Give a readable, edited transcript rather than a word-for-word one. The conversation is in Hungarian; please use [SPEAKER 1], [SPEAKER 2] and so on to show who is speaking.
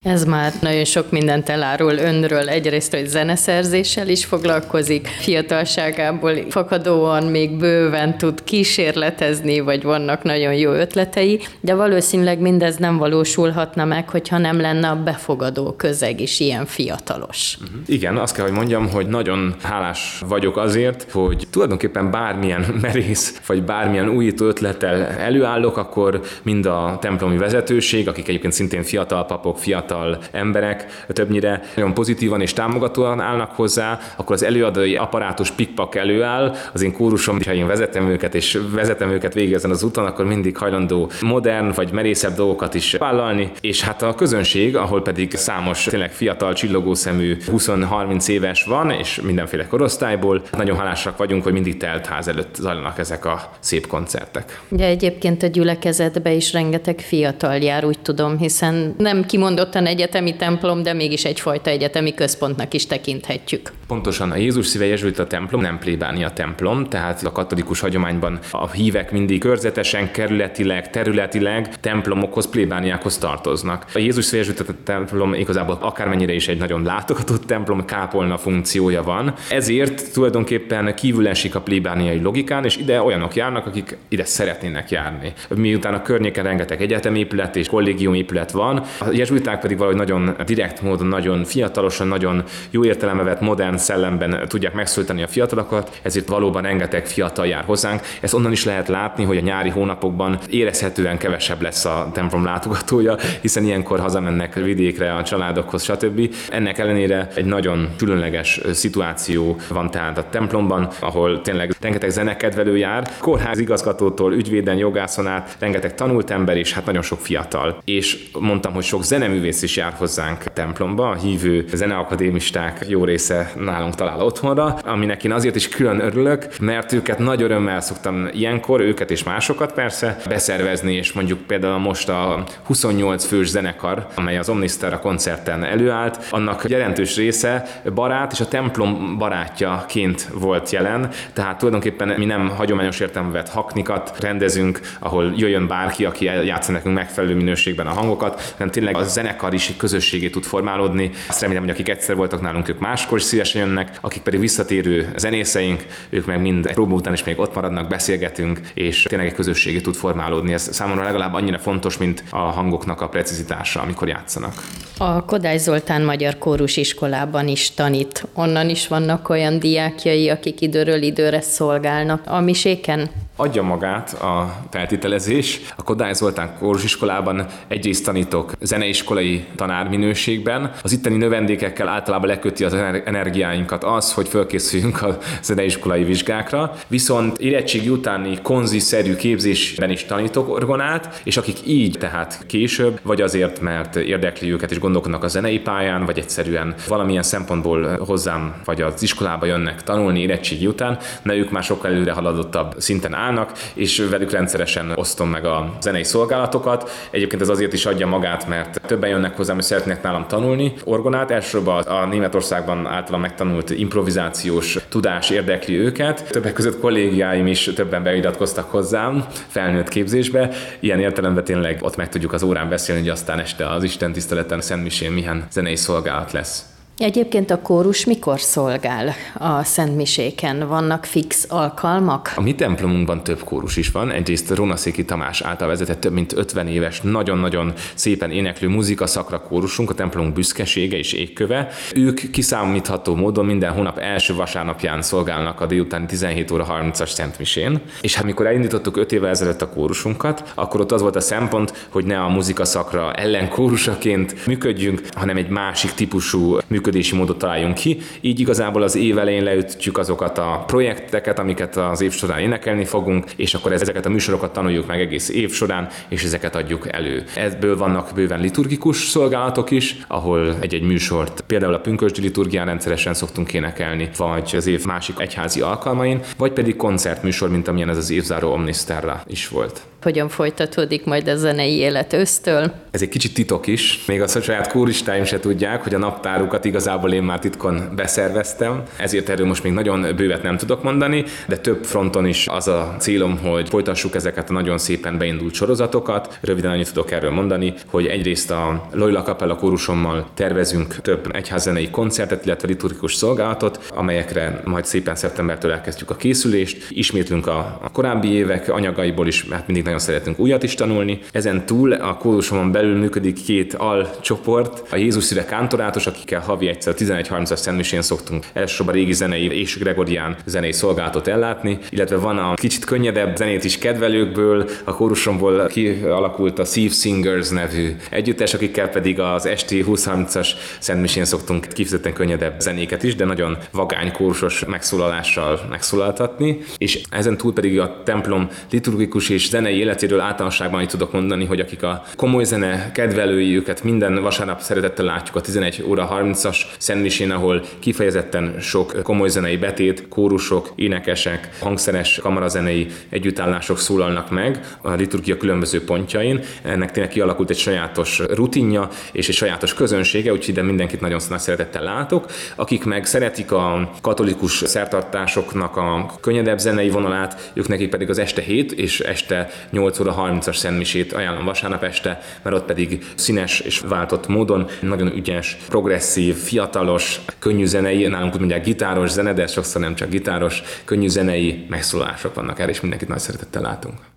[SPEAKER 1] Ez már nagyon sok mindent elárul önről. Egyrészt, hogy zeneszerzéssel is foglalkozik, fiatalságából fakadóan még bőven tud kísérletezni, vagy vannak nagyon jó ötletei, de valószínűleg mindez nem valósulhatna meg, hogyha nem lenne a befogadó közeg is ilyen fiatalos.
[SPEAKER 2] Igen, azt kell, hogy mondjam, hogy nagyon hálás vagyok azért, hogy tulajdonképpen bármilyen merész, vagy bármilyen újító ötlettel előállok, akkor mind a templomi vezetőség, akik egyébként szintén fiatal papok, fiatal emberek többnyire nagyon pozitívan és támogatóan állnak hozzá, akkor az előadói apparátus pikpak előáll, az én kórusom, ha én vezetem őket végig ezen az úton, akkor mindig hajlandó modern vagy merészebb dolgokat is vállalni, és hát a közönség, ahol pedig számos tényleg fiatal, csillogószemű, 20-30 éves van, és mindenféle korosztályból, nagyon hálásak vagyunk, hogy mindig telt ház előtt zajlanak ezek a szép koncertek.
[SPEAKER 1] Ugye egyébként a gyülekezetbe is rengeteg fiatal jár, úgy tudom, hiszen nem kimondottan egyetemi templom, de mégis egyfajta egyetemi központnak is tekinthetjük.
[SPEAKER 2] Pontosan, a Jézus Szíve Jezsuita templom nem plébánia templom, tehát a katolikus hagyományban a hívek mindig körzetesen, területileg templomokhoz, plébániákhoz tartoznak. A Jézus Szíve Jezsuita templom igazából akármennyire is egy nagyon látogatott templom, kápolna funkciója van, ezért tulajdonképpen kívül esik a plébániai logikán, és ide olyanok járnak, akik ide szeretnének járni. Miután a környéken rengeteg egyetemépület és kollégiumépület van, a jezsuiták pedig valahogy nagyon direkt módon, nagyon fiatalosan, nagyon jó értelembe vett modern szellemben tudják megszólítani a fiatalokat, ezért valóban rengeteg fiatal jár hozzánk. Ezt onnan is lehet látni, hogy a nyári hónapokban érezhetően kevesebb lesz a templom látogatója, hiszen ilyenkor hazamennek vidékre a családokhoz, stb. Ennek ellenére egy nagyon különleges szituáció van tehát a templomban, ahol tényleg rengeteg zenekedvelő jár, kórház igazgatótól, ügyvéden, jogászon át, rengeteg tanult ember és hát nagyon sok fiatal. És mondtam, hogy sok zeneművész is jár hozzánk templomba, a hívő zeneakadémisták jó része nálunk talál otthonra, aminek én azért is külön örülök, mert őket nagy örömmel szoktam ilyenkor, őket és másokat persze beszervezni, és mondjuk például most a 28 fős zenekar, amely az Omniszterra koncerten előállt, annak jelentős része barát és a templom barátjaként volt jelen, tehát tulajdonképpen mi nem hagyományos értelemben vett haknikat rendezünk, ahol jöjjön bárki, aki játssza nekünk megfelelő minőségben a hangokat, hanem tényleg a zenekar is közösségé tud formálódni. Azt remélem, hogy akik egyszer voltak nálunk, ők máskor is szívesen jönnek, akik pedig visszatérő zenészeink, ők meg mind próba után is még ott maradnak, beszélgetünk, és tényleg egy közösségé tud formálódni. Ez számomra legalább annyira fontos, mint a hangoknak a precizitása, amikor játszanak.
[SPEAKER 1] A Kodály Zoltán Magyar Kórusiskolában is tanít. Onnan is vannak olyan diákjai, akik időről időre szolgálnak a miséken?
[SPEAKER 2] Adja magát a feltételezés. A Kodály Zoltán Kórusiskolában egyrészt tanítok zeneiskolai tanárminőségben. Az itteni növendékekkel általában leköti az energiáinkat az, hogy fölkészüljünk a zeneiskolai vizsgákra. Viszont érettségi utáni konziszerű képzésben is tanítok orgonát, és akik így tehát később, vagy azért, mert érdekli őket és gondolkodnak a zenei pályán, vagy egyszerűen valamilyen szempontból hozzám vagy az iskolába jönnek tanulni érettségi után, na ők már sokkal előre haladottabb szinten állnak, és velük rendszeresen osztom meg a zenei szolgálatokat. Egyébként ez azért is adja magát, mert többen jönnek hozzám, és szeretnék nálam tanulni orgonát. Elsősorban a Németországban általam megtanult improvizációs tudás érdekli őket. Többek között kollégiáim is többen beiratkoztak hozzám felnőtt képzésbe. Ilyen értelemben tényleg ott meg tudjuk az órán beszélni, hogy aztán este az Isten tiszteleten, Szentmisén milyen zenei szolgálat lesz.
[SPEAKER 1] Egyébként a kórus mikor szolgál a szentmiséken? Vannak fix alkalmak?
[SPEAKER 2] A mi templomunkban több kórus is van. Egyrészt Rónaszéki Tamás által vezetett több mint 50 éves, nagyon-nagyon szépen éneklő muzikaszakra kórusunk, a templomunk büszkesége és égköve. Ők kiszámítható módon minden hónap első vasárnapján szolgálnak a délután 17 óra 30-as szentmisén. És hát mikor elindítottuk 5 évvel ezelőtt a kórusunkat, akkor ott az volt a szempont, hogy ne a muzikaszakra ellenkórusaként működjünk, hanem egy másik típusú működési módot találjunk ki. Így igazából az év elején leütjük azokat a projekteket, amiket az év során énekelni fogunk, és akkor ezeket a műsorokat tanuljuk meg egész év során, és ezeket adjuk elő. Ebből vannak bőven liturgikus szolgálatok is, ahol egy-egy műsort például a pünkösdi liturgián rendszeresen szoktunk énekelni, vagy az év másik egyházi alkalmain, vagy pedig koncertműsor, mint amilyen ez az évzáró Omniszterra is volt.
[SPEAKER 1] hogyan folytatódik majd a zenei élet ősztől.
[SPEAKER 2] Ez egy kicsit titok is, még a saját kóristáim se tudják, hogy a naptárukat igazából én már titkon beszerveztem, ezért erről most még nagyon bővet nem tudok mondani, de több fronton is az a célom, hogy folytassuk ezeket a nagyon szépen beindult sorozatokat. Röviden annyit tudok erről mondani, hogy egyrészt a Loyola Kapella kórusommal tervezünk több egyházzenei koncertet, illetve liturgikus szolgálatot, amelyekre majd szépen szeptembertől elkezdjük a készülést. Ismétlünk a korábbi évek anyagaiból is, mert mindig nagyon szeretünk újat is tanulni. Ezen túl a kórusomon belül működik 2 alcsoport, a Jézus Szíve Kántorátus, akikkel havi egyszer 11:30-as szentmisén szoktunk elsősorban régi zenei és gregorián zenei szolgálatot ellátni, illetve van a kicsit könnyedebb zenét is kedvelőkből, a kórusomból kialakult a Thief Singers nevű együttes, akikkel pedig az esti 20:30-as szentmisén szoktunk kifejezetten könnyedebb zenéket is, de nagyon vagány kórusos megszólalással megszólaltatni, és ezen túl pedig a templom liturgikus és zenei életéről általánosságban így tudok mondani, hogy akik a komoly zene kedvelői, őket minden vasárnap szeretettel látjuk a 11:30-as szentmisén, ahol kifejezetten sok komoly zenei betét, kórusok, énekesek, hangszeres, kamarazenei együttállások szólalnak meg a liturgia különböző pontjain. Ennek tényleg kialakult egy sajátos rutinja és egy sajátos közönsége, úgyhogy ide mindenkit nagyon nagy szeretettel látok. Akik meg szeretik a katolikus szertartásoknak a könnyedebb zenei vonalát, ők nekik pedig az este 7 és este 8:30-as szentmisét ajánlom vasárnap este, mert ott pedig színes és váltott módon nagyon ügyes, progresszív, fiatalos, könnyű zenei, nálunk úgy mondják gitáros zene, de sokszor nem csak gitáros, könnyű zenei megszólalások vannak erre, és mindenkit nagy szeretettel látunk.